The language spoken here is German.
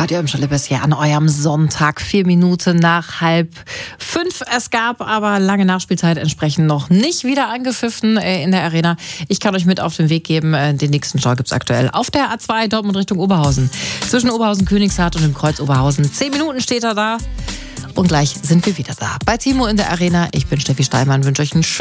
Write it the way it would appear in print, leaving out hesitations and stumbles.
Radio Emscher-Lippes hier an eurem Sonntag, 4 Minuten nach 4:30. Es gab aber lange Nachspielzeit, entsprechend noch nicht wieder angepfiffen in der Arena. Ich kann euch mit auf den Weg geben, den nächsten Stau gibt's aktuell auf der A2 Dortmund Richtung Oberhausen. Zwischen Oberhausen-Königshardt und dem Kreuz Oberhausen. 10 Minuten steht er da und gleich sind wir wieder da. Bei Timo in der Arena, ich bin Steffi Steinmann, wünsche euch einen schönen